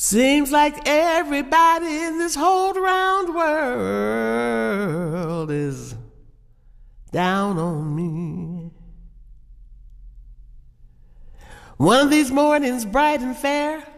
Seems like everybody in this whole round world is down on me. One of these mornings bright and fair,